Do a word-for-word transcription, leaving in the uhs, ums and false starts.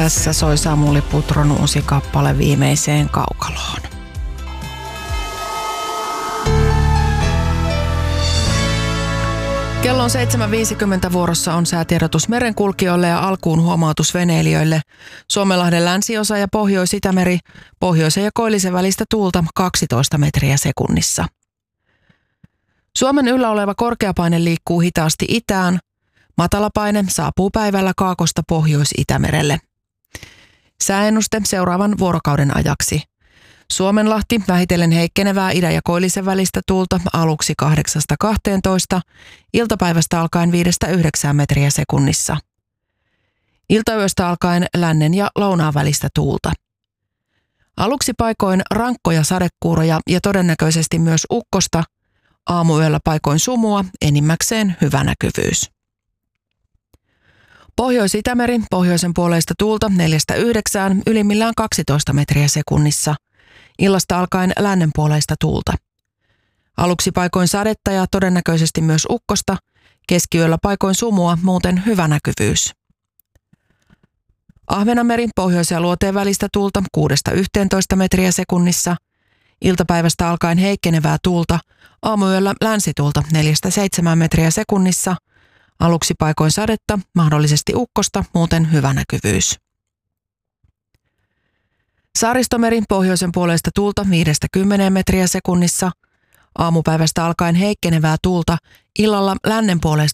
Tässä soi Samuli Putron uusi kappale Viimeiseen kaukaloon. Kello on seitsemän viisikymmentä, vuorossa on säätiedotus merenkulkijoille ja alkuun huomautus veneilijöille. Suomenlahden länsiosa ja Pohjois-Itämeri, pohjoisen ja koillisen välistä tuulta kaksitoista metriä sekunnissa. Suomen yllä oleva korkeapaine liikkuu hitaasti itään. Matalapaine saapuu päivällä kaakosta Pohjois-Itämerelle. Sääennuste seuraavan vuorokauden ajaksi. Suomenlahti vähitellen heikkenevää idän ja koillisen välistä tuulta aluksi kahdeksasta kahteentoista, iltapäivästä alkaen viidestä yhdeksään metriä sekunnissa. Iltayöstä alkaen lännen ja lounaan välistä tuulta. Aluksi paikoin rankkoja sadekuuroja ja todennäköisesti myös ukkosta, aamuyöllä paikoin sumua, enimmäkseen hyvä näkyvyys. Pohjois-Itämeri, pohjoisen puoleista tuulta neljästä yhdeksään, ylimmillään kaksitoista metriä sekunnissa. Illasta alkaen lännen puoleista tuulta. Aluksi paikoin sadetta ja todennäköisesti myös ukkosta, keskiyöllä paikoin sumua, muuten hyvä näkyvyys. Ahvenanmeri, pohjois- ja luoteen välistä tuulta kuudesta yhteentoista metriä sekunnissa. Iltapäivästä alkaen heikkenevää tuulta, aamuyöllä länsituulta neljästä seitsemään metriä sekunnissa. Aluksi paikoin sadetta, mahdollisesti ukkosta, muuten hyvä näkyvyys. Saaristomeri, pohjoisen puoleista tuulta viidestä kymmeneen metriä sekunnissa. Aamupäivästä alkaen heikkenevää tuulta, illalla lännen puoleista